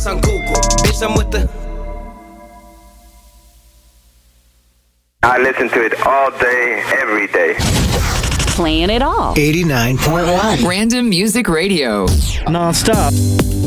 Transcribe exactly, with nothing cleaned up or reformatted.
this on Google. Bitch, I'm with the. I listen to it all day, every day. Playing it all. eighty-nine point one. Random Music Radio. Non-stop.